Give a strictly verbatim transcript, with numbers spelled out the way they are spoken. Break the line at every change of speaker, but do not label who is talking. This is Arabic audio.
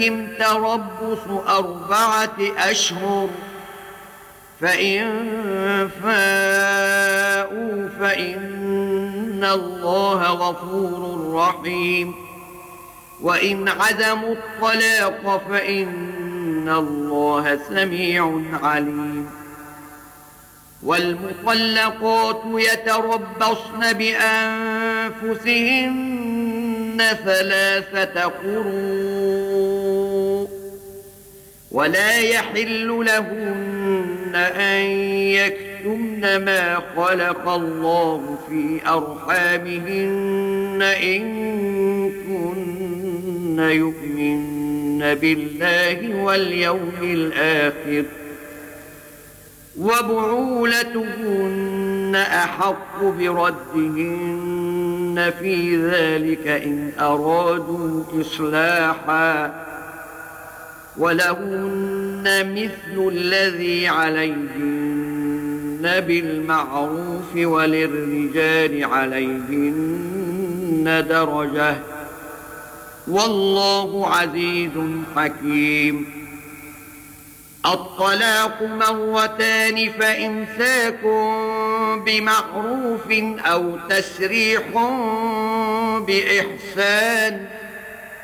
تربص أربعة أشهر فإن فاءوا فإن الله غفور رحيم وإن عزموا الطلاق فإن الله سميع عليم والمطلقات يتربصن بأنفسهن ثلاثة قروء ولا يحل لهن أن يكتمن ما خلق الله في أرحامهن إن كن يؤمن بالله واليوم الآخر وبعولتهن أحق بردهن في ذلك إن أرادوا إصلاحا ولهن مثل الذي عليهن بالمعروف وللرجال عليهن درجة والله عزيز حكيم الطلاق مرتان فإمساك بمعروف أو تسريح بإحسان